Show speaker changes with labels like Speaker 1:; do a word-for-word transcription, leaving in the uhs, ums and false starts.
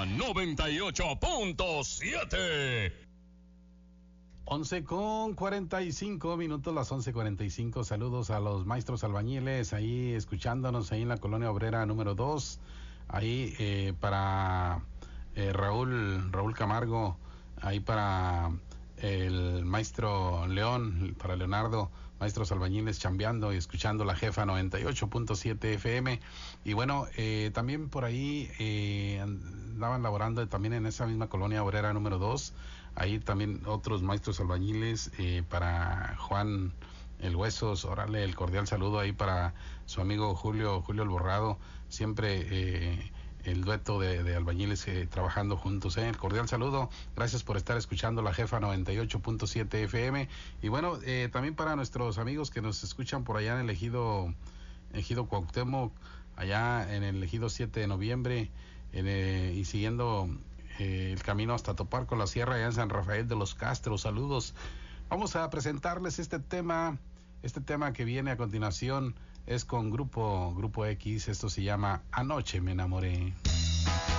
Speaker 1: Jefa noventa y ocho punto siete.
Speaker 2: once con cuarenta y cinco minutos, las once cuarenta y cinco. Saludos a los maestros albañiles ahí escuchándonos ahí en la colonia obrera número dos. Ahí eh, para eh, Raúl, Raúl Camargo, ahí para el maestro León, para Leonardo, maestros albañiles chambeando y escuchando la Jefa noventa y ocho punto siete F M. Y bueno, eh, también por ahí eh, andaban laborando también en esa misma colonia obrera número dos. Ahí también otros maestros albañiles, eh, para Juan el Huesos, órale, el cordial saludo ahí para su amigo Julio, Julio el Borrado, siempre eh, el dueto de, de albañiles eh, trabajando juntos, eh. El cordial saludo, gracias por estar escuchando la Jefa noventa y ocho punto siete F M. Y bueno, eh, también para nuestros amigos que nos escuchan por allá en el ejido, ejido Cuauhtémoc, allá en el ejido siete de noviembre, en, eh, y siguiendo eh, el camino hasta topar con la sierra allá en San Rafael de los Castros, saludos. Vamos a presentarles este tema, este tema que viene a continuación, es con Grupo, Grupo X, esto se llama Anoche me enamoré.